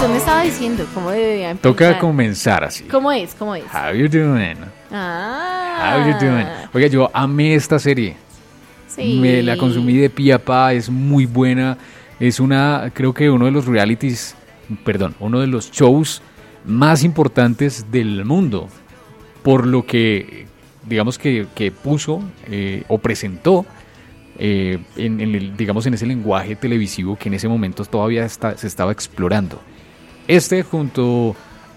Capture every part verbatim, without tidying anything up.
usted me estaba diciendo cómo debía empezar. Toca comenzar así. ¿Cómo es? ¿Cómo es? How you doing? Ah. How you doing? Oiga, yo amé esta serie. Sí. Me la consumí de pie a pa, es muy buena. Es una, creo que uno de los realities, perdón, uno de los shows más importantes del mundo. Por lo que, digamos que, que puso eh, o presentó eh, en, en el, digamos en ese lenguaje televisivo que en ese momento todavía está, se estaba explorando. Este junto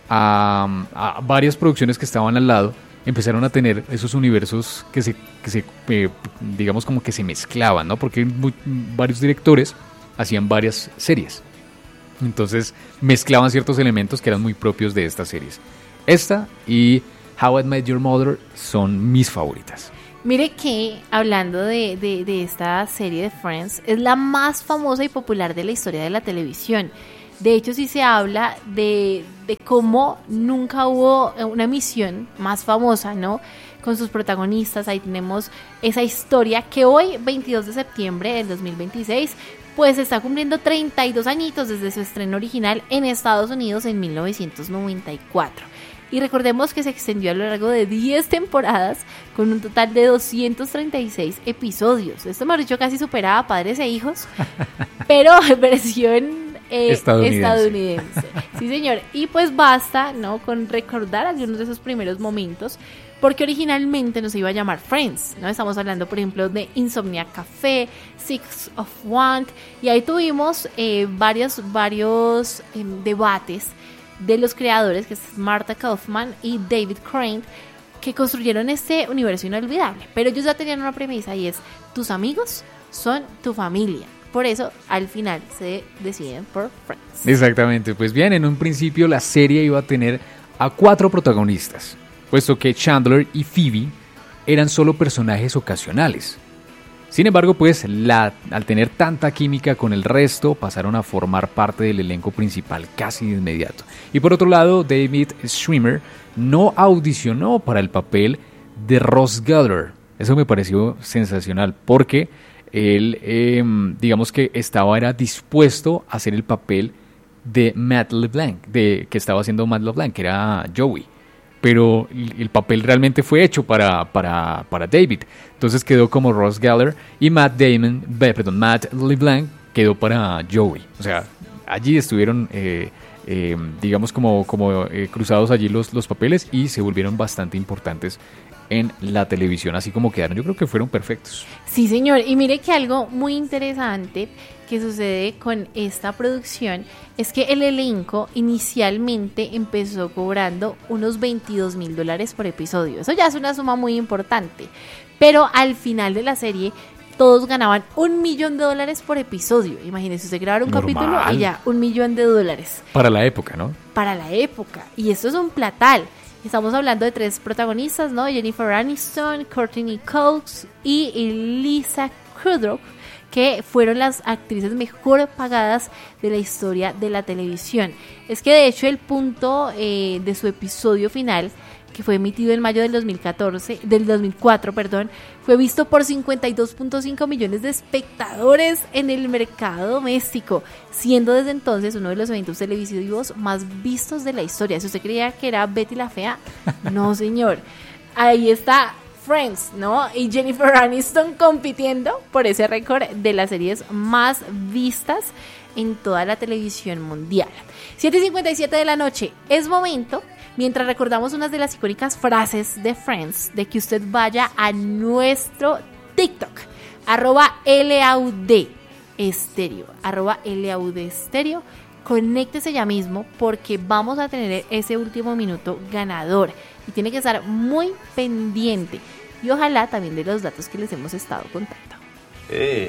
a, a varias producciones que estaban al lado empezaron a tener esos universos que se, que se eh, digamos como que se mezclaban, ¿no? Porque muy, varios directores hacían varias series. Entonces mezclaban ciertos elementos que eran muy propios de estas series. Esta y How I Met Your Mother son mis favoritas. Mire que, hablando de, de, de esta serie de Friends, es la más famosa y popular de la historia de la televisión. De hecho, sí se habla de, de cómo nunca hubo una emisión más famosa, ¿no? Con sus protagonistas. Ahí tenemos esa historia que hoy, veintidós de septiembre del dos mil veintiséis, pues está cumpliendo treinta y dos añitos desde su estreno original en Estados Unidos en mil novecientos noventa y cuatro. Y recordemos que se extendió a lo largo de diez temporadas con un total de doscientos treinta y seis episodios. Esto me ha dicho casi superaba a Padres e Hijos, pero versión eh, estadounidense. estadounidense. Sí, señor. Y pues basta, ¿no?, con recordar algunos de esos primeros momentos, porque originalmente no se iba a llamar Friends, ¿no? Estamos hablando, por ejemplo, de Insomnia Café, Six of One, y ahí tuvimos eh, varios, varios eh, debates de los creadores, que es Martha Kaufman y David Crane, que construyeron este universo inolvidable. Pero ellos ya tenían una premisa y es: tus amigos son tu familia. Por eso, al final, se deciden por Friends. Exactamente. Pues bien, en un principio la serie iba a tener a cuatro protagonistas, puesto que Chandler y Phoebe eran solo personajes ocasionales. Sin embargo, pues la, al tener tanta química con el resto, pasaron a formar parte del elenco principal casi de inmediato. Y por otro lado, David Schwimmer no audicionó para el papel de Ross Geller. Eso me pareció sensacional, porque él, eh, digamos que estaba era dispuesto a hacer el papel de Matt LeBlanc, de, que estaba haciendo Matt LeBlanc, que era Joey. Pero el papel realmente fue hecho para, para, para David. Entonces quedó como Ross Geller y Matt Damon, perdón, Matt LeBlanc quedó para Joey. O sea, allí estuvieron, eh, eh, digamos, como, como eh, cruzados allí los, los papeles y se volvieron bastante importantes en la televisión, así como quedaron. Yo creo que fueron perfectos. Sí, señor. Y mire que algo muy interesante que sucede con esta producción es que el elenco inicialmente empezó cobrando unos veintidós mil dólares por episodio. Eso ya es una suma muy importante. Pero al final de la serie todos ganaban un millón de dólares por episodio. Imagínese usted grabar un Normal. capítulo y ya un millón de dólares. Para la época, ¿no? Para la época. Y esto es un platal. Estamos hablando de tres protagonistas, ¿no? Jennifer Aniston, Courtney Cox y Lisa Kudrow, que fueron las actrices mejor pagadas de la historia de la televisión. Es que de hecho el punto eh, de su episodio final, que fue emitido en mayo del dos mil catorce, del dos mil cuatro, perdón, fue visto por cincuenta y dos punto cinco millones de espectadores en el mercado doméstico, siendo desde entonces uno de los eventos televisivos más vistos de la historia. Si usted creía que era Betty la Fea, no, señor. Ahí está Friends, ¿no? Y Jennifer Aniston compitiendo por ese récord de las series más vistas en toda la televisión mundial. siete y cincuenta y siete de la noche, es momento, mientras recordamos unas de las icónicas frases de Friends, de que usted vaya a nuestro TikTok, arroba L A U D Estéreo, arroba L A U D Estéreo. Conéctese ya mismo porque vamos a tener ese último minuto ganador y tiene que estar muy pendiente y ojalá también de los datos que les hemos estado contando. Hey,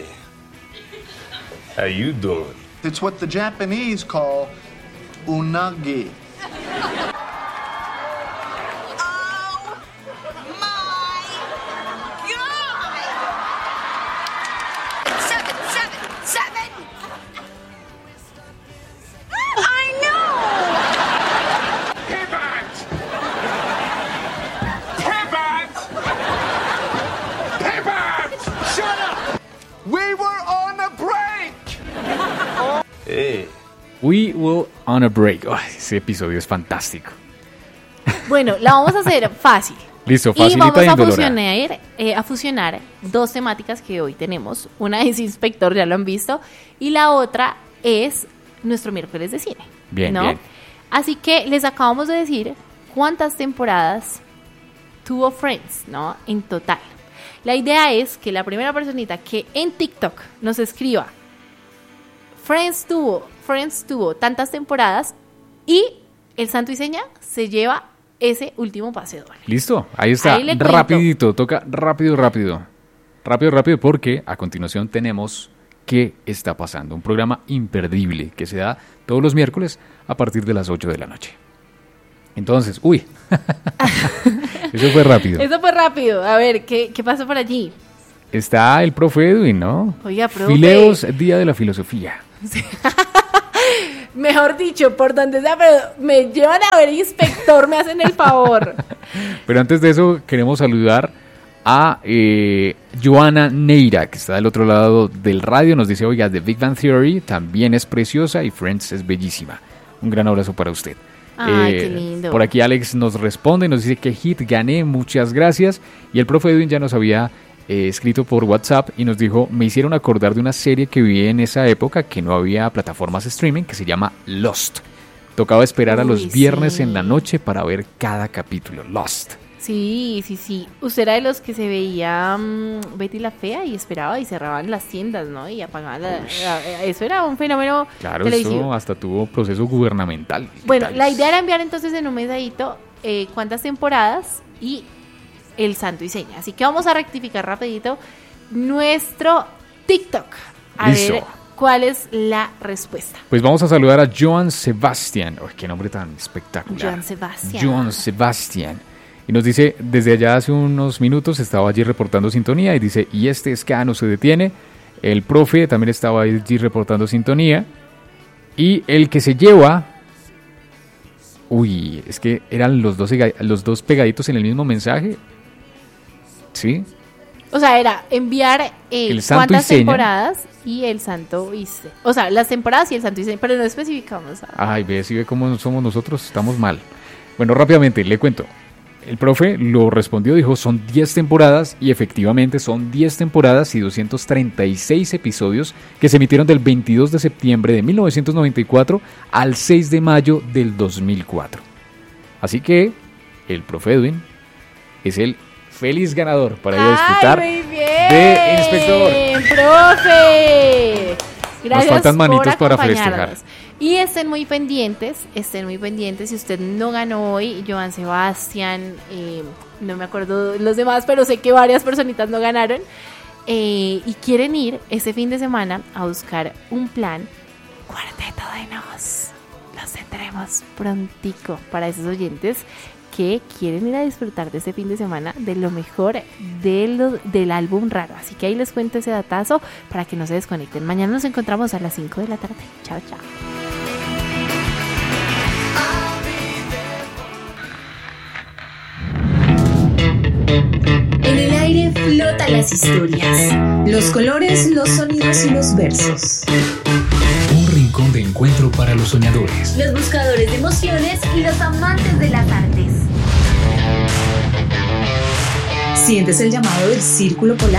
how you doing? It's what the Japanese call unagi. Hey, We Will on a Break. Oh, ese episodio es fantástico. Bueno, la vamos a hacer fácil. Listo, Y facilita vamos y a indolora. fusionar, eh, a fusionar dos temáticas que hoy tenemos. Una es Inspector, ya lo han visto, y la otra es nuestro miércoles de cine. Bien, ¿no? bien. Así que les acabamos de decir cuántas temporadas tuvo Friends, ¿no? En total. La idea es que la primera personita que en TikTok nos escriba Friends tuvo, Friends tuvo tantas temporadas y el santo y seña se lleva ese último pase doble. Listo, ahí está, Ahí le cuento. rapidito, toca rápido, rápido. Rápido, rápido, porque a continuación tenemos ¿Qué está pasando? Un programa imperdible que se da todos los miércoles a partir de las ocho de la noche. Entonces, uy, eso fue rápido. Eso fue rápido. A ver, ¿qué, qué pasó por allí? Está el profe Edwin, ¿no? Oiga, profe. Fileos, Día de la Filosofía. Mejor dicho, por donde sea, pero me llevan a ver Inspector, me hacen el favor. Pero antes de eso, queremos saludar a eh, Joana Neira, que está del otro lado del radio. Nos dice, oiga, The Big Bang Theory también es preciosa y Friends es bellísima. Un gran abrazo para usted. Ay, qué lindo. Por aquí Alex nos responde, nos dice que hit gané, muchas gracias. Y el profe Edwin ya nos había eh, escrito por WhatsApp y nos dijo, me hicieron acordar de una serie que vi en esa época que no había plataformas streaming, que se llama Lost. Tocaba esperar a Uy, los viernes sí. en la noche para ver cada capítulo. Lost. Sí, sí, sí. Usted era de los que se veía um, Betty la Fea y esperaba y cerraban las tiendas, ¿no? Y apagaban la, la- Eso era un fenómeno Claro, televisivo. eso hasta tuvo proceso gubernamental. Bueno, Detalles. la idea era enviar entonces en un mensajito eh, cuántas temporadas y el santo y seña. Así que vamos a rectificar rapidito nuestro TikTok. A Listo. ver cuál es la respuesta. Pues vamos a saludar a Joan Sebastián. Uy, qué nombre tan espectacular. Joan Sebastián. Joan Sebastián. Y nos dice, desde allá hace unos minutos estaba allí reportando sintonía y dice, y este esca no se detiene. El profe también estaba allí reportando sintonía. Y el que se lleva... Uy, es que eran los dos, ega- los dos pegaditos en el mismo mensaje. ¿Sí? O sea, era enviar eh, El santo y cuántas seña. temporadas y el santo y seña. O sea, las temporadas y el santo y seña, pero no especificamos. ¿sabes? Ay, ve, si ve cómo somos nosotros, estamos mal. Bueno, rápidamente, le cuento. El profe lo respondió, dijo, son diez temporadas y efectivamente son diez temporadas y doscientos treinta y seis episodios que se emitieron del veintidós de septiembre de mil novecientos noventa y cuatro al seis de mayo del dos mil cuatro. Así que el profe Edwin es el feliz ganador para ir a disfrutar ¡Ay, muy bien! de Inspector. ¡Profe! Gracias faltan manitos por para acompañarnos. festejar. Y estén muy pendientes, estén muy pendientes. Si usted no ganó hoy, Joan Sebastián, eh, no me acuerdo los demás, pero sé que varias personitas no ganaron. eh, y quieren ir este fin de semana a buscar un plan, Cuarteto de Nos. Los tendremos prontico para esos oyentes que quieren ir a disfrutar de este fin de semana de lo mejor de lo, del álbum raro. Así que ahí les cuento ese datazo para que no se desconecten. Mañana nos encontramos a las cinco de la tarde. Chao, chao. En el aire flotan las historias, los colores, los sonidos y los versos. Un rincón de encuentro para los soñadores. Los buscadores de emociones y los amantes de las artes. ¿Sientes el llamado del círculo polar?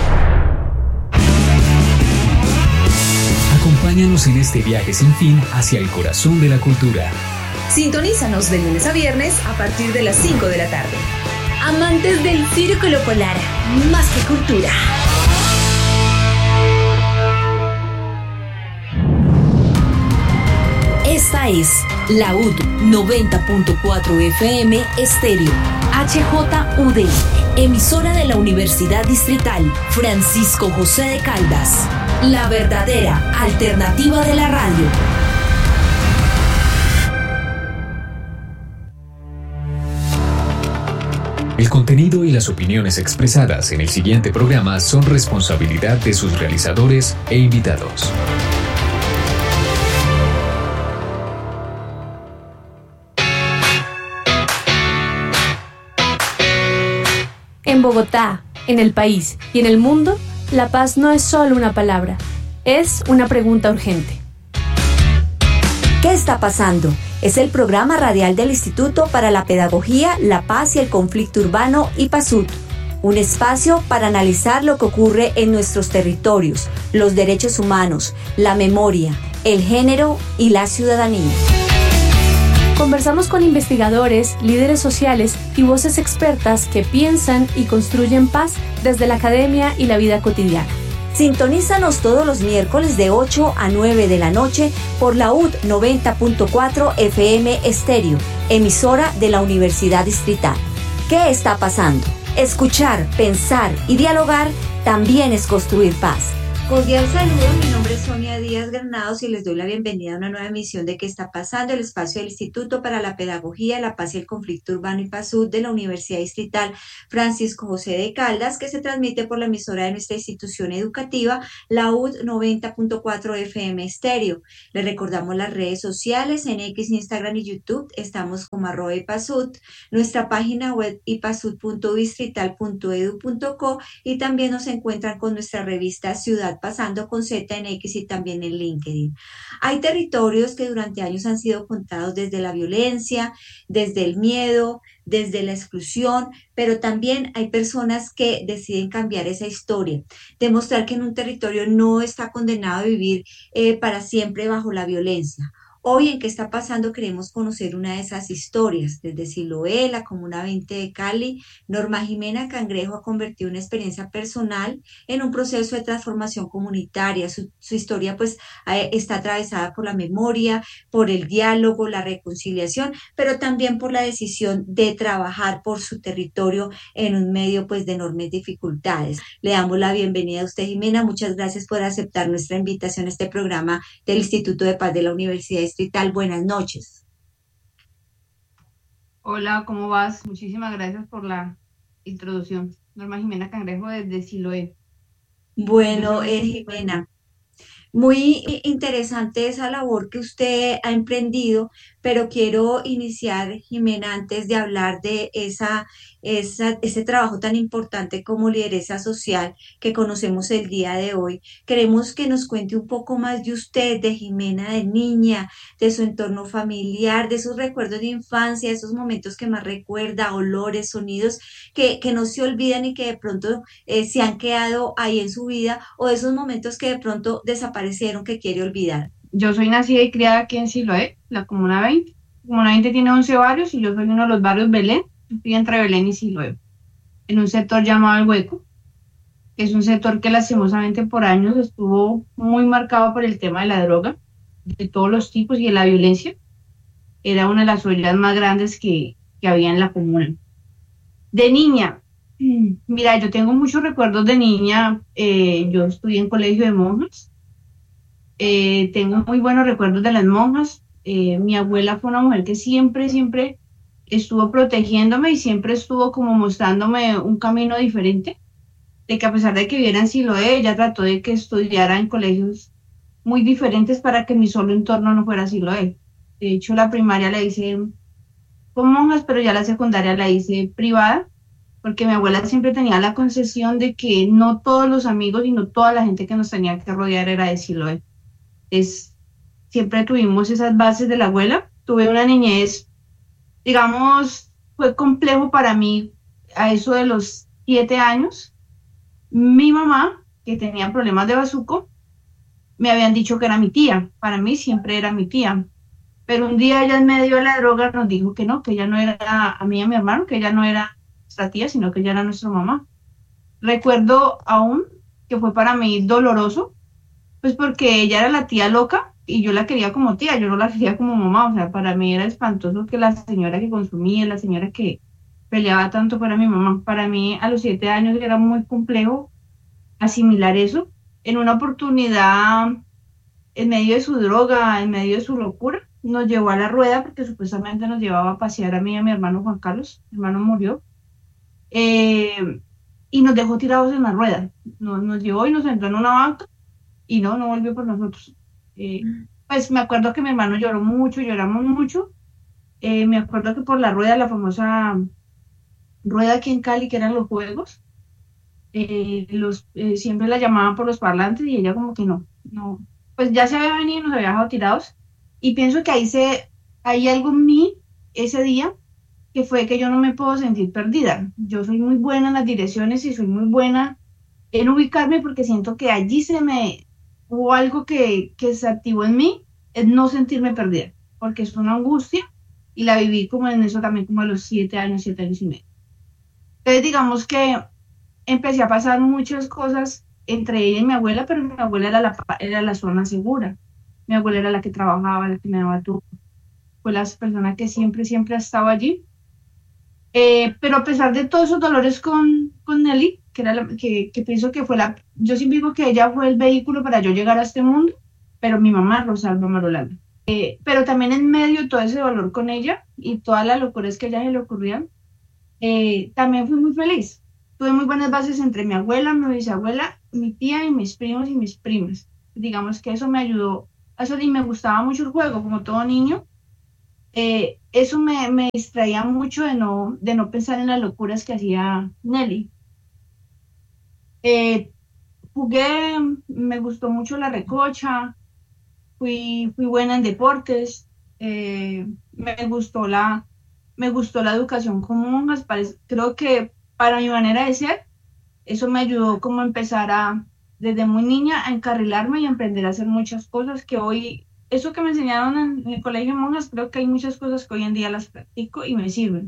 Acompáñanos en este viaje sin fin hacia el corazón de la cultura. Sintonízanos de lunes a viernes a partir de las cinco de la tarde. Amantes del círculo polar, más que cultura. Esta es la U D noventa punto cuatro F M Estéreo, H J U D, emisora de la Universidad Distrital Francisco José de Caldas, la verdadera alternativa de la radio. El contenido y las opiniones expresadas en el siguiente programa son responsabilidad de sus realizadores e invitados. En Bogotá, en el país y en el mundo, la paz no es solo una palabra, es una pregunta urgente. está pasando? Es el programa radial del Instituto para la Pedagogía, la Paz y el Conflicto Urbano, IPASUT. Un espacio para analizar lo que ocurre en nuestros territorios, los derechos humanos, la memoria, el género y la ciudadanía. Conversamos con investigadores, líderes sociales y voces expertas que piensan y construyen paz desde la academia y la vida cotidiana. Sintonízanos todos los miércoles de ocho a nueve de la noche por la U D noventa punto cuatro F M Estéreo, emisora de la Universidad Distrital. ¿Qué está pasando? Escuchar, pensar y dialogar también es construir paz. Cordial saludo, mi nombre es Sonia Díaz Granados y les doy la bienvenida a una nueva emisión de ¿Qué está pasando?, el espacio del Instituto para la Pedagogía, la Paz y el Conflicto Urbano IPASUT de la Universidad Distrital Francisco José de Caldas, que se transmite por la emisora de nuestra institución educativa, la U D noventa punto cuatro F M Estéreo. Les recordamos las redes sociales, en X, Instagram y YouTube, estamos como arroba IPASUT, nuestra página web ipasut punto distrital punto edu punto co y también nos encuentran con nuestra revista Ciudad Pasando con Z en X y también en LinkedIn. Hay territorios que durante años han sido contados desde la violencia, desde el miedo, desde la exclusión, pero también hay personas que deciden cambiar esa historia, demostrar que en un territorio no está condenado a vivir eh, para siempre bajo la violencia. Hoy en ¿Qué está pasando? Queremos conocer una de esas historias. Desde Siloé, la Comuna veinte de Cali, Norma Jimena Cangrejo ha convertido una experiencia personal en un proceso de transformación comunitaria. Su, su historia pues está atravesada por la memoria, por el diálogo, la reconciliación, pero también por la decisión de trabajar por su territorio en un medio pues de enormes dificultades. Le damos la bienvenida a usted, Jimena. Muchas gracias por aceptar nuestra invitación a este programa del Instituto de Paz de la Universidad Distrital. Buenas noches. Hola, ¿cómo vas? Muchísimas gracias por la introducción. Norma Jimena Cangrejo desde Siloé. Bueno, eh, Jimena, muy interesante esa labor que usted ha emprendido, pero quiero iniciar, Jimena, antes de hablar de esa, esa, ese trabajo tan importante como lideresa social que conocemos el día de hoy. Queremos que nos cuente un poco más de usted, de Jimena de niña, de su entorno familiar, de sus recuerdos de infancia, esos momentos que más recuerda, olores, sonidos que, que no se olvidan y que de pronto eh, se han quedado ahí en su vida, o esos momentos que de pronto desaparecieron que quiere olvidar. Yo soy nacida y criada aquí en Siloé, la Comuna veinte. La Comuna veinte tiene once barrios y yo soy uno de los barrios Belén. Estoy entre Belén y Siloé, en un sector llamado El Hueco, que es un sector que lastimosamente por años estuvo muy marcado por el tema de la droga, de todos los tipos y de la violencia. Era una de las ollas más grandes que, que había en la comuna. De niña, mira, yo tengo muchos recuerdos de niña. Eh, yo estudié en colegio de monjas. Eh, tengo muy buenos recuerdos de las monjas. Eh, mi abuela fue una mujer que siempre, siempre estuvo protegiéndome y siempre estuvo como mostrándome un camino diferente, de que a pesar de que viviera en Siloé, ella trató de que estudiara en colegios muy diferentes para que mi solo entorno no fuera Siloé. De hecho, la primaria la hice con monjas, pero ya la secundaria la hice privada, porque mi abuela siempre tenía la concesión de que no todos los amigos y no toda la gente que nos tenía que rodear era de Siloé. Es, siempre tuvimos esas bases de la abuela. Tuve una niñez, digamos, fue complejo para mí a eso de los siete años. Mi mamá, que tenía problemas de bazuco, me habían dicho que era mi tía. Para mí siempre era mi tía. Pero un día ella en medio de la droga nos dijo que no, que ella no era a mí y a mi hermano, que ella no era nuestra tía, sino que ella era nuestra mamá. Recuerdo aún que fue para mí doloroso, pues porque ella era la tía loca y yo la quería como tía, yo no la quería como mamá. O sea, para mí era espantoso que la señora que consumía, la señora que peleaba tanto fuera mi mamá. Para mí a los siete años era muy complejo asimilar eso. En una oportunidad, en medio de su droga, en medio de su locura, nos llevó a la rueda porque supuestamente nos llevaba a pasear a mí y a mi hermano Juan Carlos. Mi hermano murió. Eh, y nos dejó tirados en la rueda. Nos, nos llevó y nos sentó en una banca y no, no volvió por nosotros. Eh, pues me acuerdo que mi hermano lloró mucho, lloramos mucho. Eh, me acuerdo que por la rueda, la famosa rueda aquí en Cali, que eran los juegos, eh, los, eh, siempre la llamaban por los parlantes y ella como que no, no, pues ya se había venido y nos había dejado tirados. Y pienso que ahí se, hay algo en mí ese día que fue que yo no me puedo sentir perdida. Yo soy muy buena en las direcciones y soy muy buena en ubicarme porque siento que allí se me, hubo algo que, que se activó en mí, es no sentirme perdida, porque es una angustia y la viví como en eso también como a los siete años, siete años y medio. Entonces digamos que empecé a pasar muchas cosas entre ella y mi abuela, pero mi abuela era la, era la zona segura. Mi abuela era la que trabajaba, la que me daba todo. Fue la persona que siempre, siempre ha estado allí. Eh, pero a pesar de todos esos dolores con, con Nelly, que, era la, que, que pienso que fue la... Yo siempre digo que ella fue el vehículo para yo llegar a este mundo, pero mi mamá, Rosalba Marolanda. Eh, pero también en medio de todo ese dolor con ella y todas las locuras que a ella se le ocurrían, eh, también fui muy feliz. Tuve muy buenas bases entre mi abuela, mi bisabuela, mi tía y mis primos y mis primas. Digamos que eso me ayudó. Eso, y me gustaba mucho el juego, como todo niño. Eh, eso me, me distraía mucho de no, de no pensar en las locuras que hacía Nelly. Eh, jugué, me gustó mucho la recocha, fui, fui buena en deportes, eh, me gustó la, me gustó la educación con monjas. Parece, creo que para mi manera de ser, eso me ayudó como a empezar a, desde muy niña, a encarrilarme y a aprender a hacer muchas cosas que hoy, eso que me enseñaron en, en el colegio de monjas, creo que hay muchas cosas que hoy en día las practico y me sirven.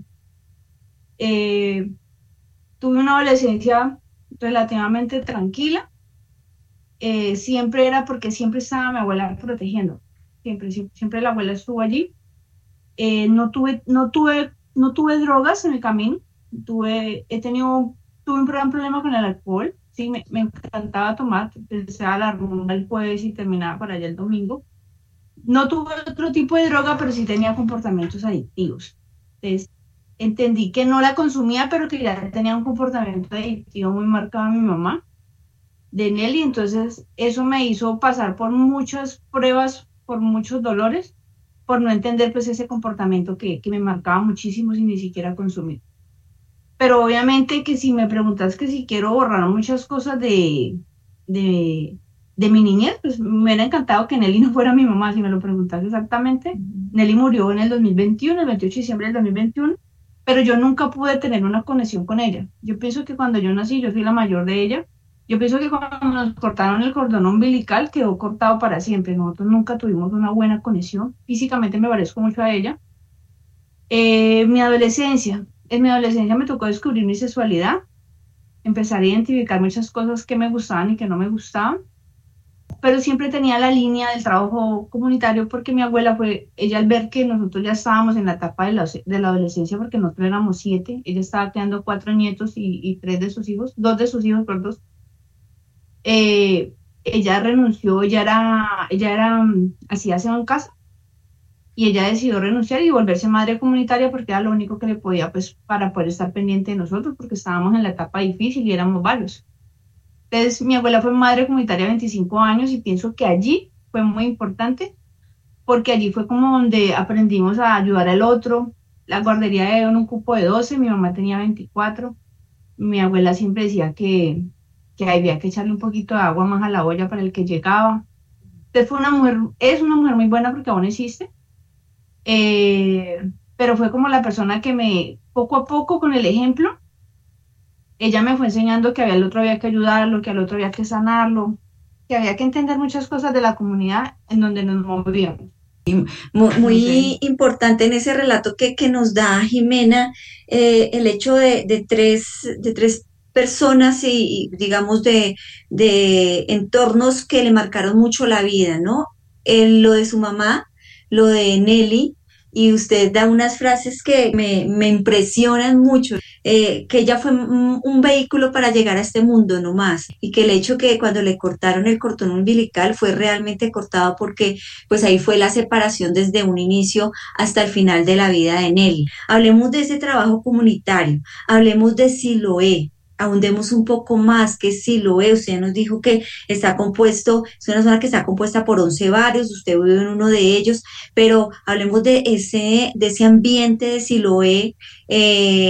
Eh, tuve una adolescencia relativamente tranquila, eh, siempre era porque siempre estaba mi abuela protegiendo, siempre, siempre, siempre la abuela estuvo allí. Eh, no tuve, no tuve, no tuve drogas en el camino, tuve, he tenido, tuve un gran problema con el alcohol, sí, me, me encantaba tomar, empezaba la rumba el jueves y terminaba para allá el domingo. No tuve otro tipo de droga, pero sí tenía comportamientos adictivos. Entonces, entendí que no la consumía, pero que ya tenía un comportamiento adictivo muy marcado en mi mamá, de Nelly. Entonces, eso me hizo pasar por muchas pruebas, por muchos dolores, por no entender pues ese comportamiento que, que me marcaba muchísimo sin ni siquiera consumir. Pero obviamente que si me preguntas que si quiero borrar muchas cosas de... de de mi niñez, pues me hubiera encantado que Nelly no fuera mi mamá, si me lo preguntas exactamente. Uh-huh. Nelly murió en el dos mil veintiuno, el veintiocho de diciembre del dos mil veintiuno, pero yo nunca pude tener una conexión con ella. Yo pienso que cuando yo nací, yo fui la mayor de ella, yo pienso que cuando nos cortaron el cordón umbilical, quedó cortado para siempre. Nosotros nunca tuvimos una buena conexión. Físicamente me parezco mucho a ella. Eh, mi adolescencia, en mi adolescencia me tocó descubrir mi sexualidad, empezar a identificar muchas cosas que me gustaban y que no me gustaban, pero siempre tenía la línea del trabajo comunitario porque mi abuela fue, ella al ver que nosotros ya estábamos en la etapa de la, de la adolescencia, porque nosotros éramos siete, ella estaba creando cuatro nietos y, y tres de sus hijos, dos de sus hijos, por dos, eh, ella renunció, ella era, ella era, hacía aseo en casa, y ella decidió renunciar y volverse madre comunitaria porque era lo único que le podía, pues, para poder estar pendiente de nosotros, porque estábamos en la etapa difícil y éramos varios. Entonces, mi abuela fue madre comunitaria veinticinco años y pienso que allí fue muy importante porque allí fue como donde aprendimos a ayudar al otro. La guardería era un cupo de doce, mi mamá tenía veinticuatro. Mi abuela siempre decía que, que había que echarle un poquito de agua más a la olla para el que llegaba. Entonces, fue una mujer, es una mujer muy buena porque aún existe. Eh, pero fue como la persona que me, poco a poco, con el ejemplo, ella me fue enseñando que había al otro había que ayudarlo, que al otro había que sanarlo, que había que entender muchas cosas de la comunidad en donde nos movíamos. Muy, muy importante en ese relato que, que nos da Jimena, eh, el hecho de, de, tres, de tres personas y, digamos, de, de entornos que le marcaron mucho la vida, ¿no? El, lo de su mamá, lo de Nelly, y usted da unas frases que me, me impresionan mucho, eh, que ella fue un, un vehículo para llegar a este mundo, no más, y que el hecho que cuando le cortaron el cordón umbilical fue realmente cortado porque pues ahí fue la separación desde un inicio hasta el final de la vida de Nelly. Hablemos de ese trabajo comunitario, hablemos de Siloé, ahondemos un poco más, que Siloé, usted nos dijo que está compuesto, es una zona que está compuesta por once barrios, usted vive en uno de ellos, pero hablemos de ese, de ese ambiente de Siloé, eh,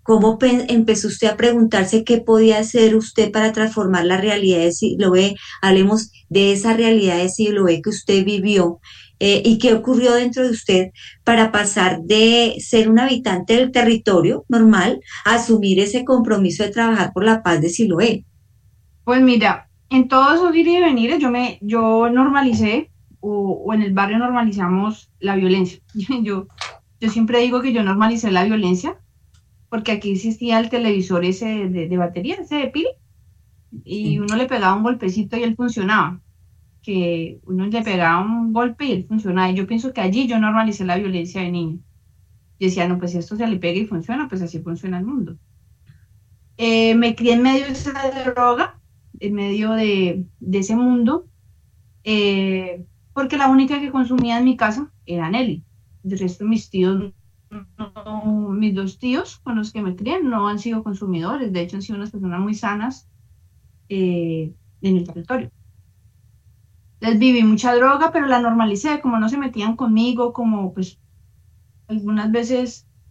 ¿cómo pe- empezó usted a preguntarse qué podía hacer usted para transformar la realidad de Siloé? Hablemos de esa realidad de Siloé que usted vivió, eh, y qué ocurrió dentro de usted para pasar de ser un habitante del territorio normal a asumir ese compromiso de trabajar por la paz de Siloé. Pues mira, en todos esos ir y venires yo me, yo normalicé, o, o en el barrio normalizamos la violencia. Yo, yo siempre digo que yo normalicé la violencia, porque aquí existía el televisor ese de, de, de batería, ese de pila, y uno le pegaba un golpecito y él funcionaba. Que uno le pegaba un golpe y él funcionaba. Y yo pienso que allí yo normalicé la violencia de niño. Yo decía, no, pues si esto se le pega y funciona, pues así funciona el mundo. Eh, me crié en medio de esa droga, en medio de, de ese mundo, eh, porque la única que consumía en mi casa era Nelly. De resto, mis tíos, no, mis dos tíos con los que me crié no han sido consumidores, de hecho han sido unas personas muy sanas eh, en el territorio. Les viví mucha droga, pero la normalicé, como no se metían conmigo, como pues algunas veces